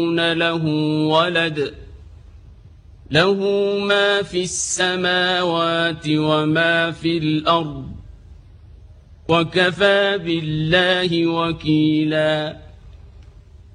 له ولد له ما في السماوات وما في الأرض وكفى بالله وكيلا